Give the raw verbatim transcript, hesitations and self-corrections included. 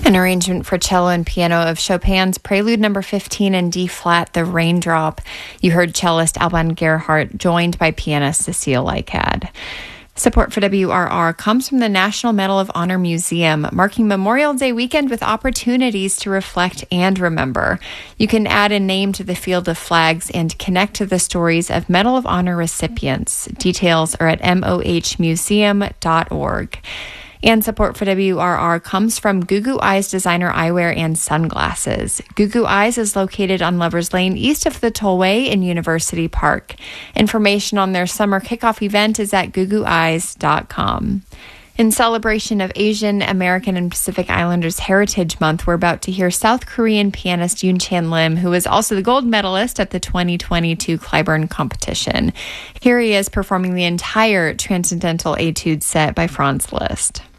An arrangement for cello and piano of Chopin's Prelude Number fifteen in D-flat, The Raindrop. You heard cellist Alban Gerhardt, joined by pianist Cecile Leicad. Support for W R R comes from the National Medal of Honor Museum, marking Memorial Day weekend with opportunities to reflect and remember. You can add a name to the field of flags and connect to the stories of Medal of Honor recipients. Details are at m o h museum dot org. And support for W R R comes from Gugu Eyes Designer Eyewear and Sunglasses. Gugu Eyes is located on Lovers Lane east of the Tollway in University Park. Information on their summer kickoff event is at gugu eyes dot com. In celebration of Asian American and Pacific Islanders Heritage Month, we're about to hear South Korean pianist Yoon Chan Lim, who is also the gold medalist at the twenty twenty-two Clyburn competition. Here he is performing the entire Transcendental Etude set by Franz Liszt.